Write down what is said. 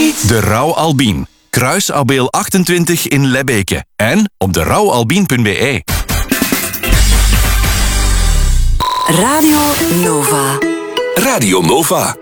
niet. De Rauw Albien. Kruis Abeel 28 in Lebbeke. En op derouwalbien.be. Radio Nova. Radio Nova.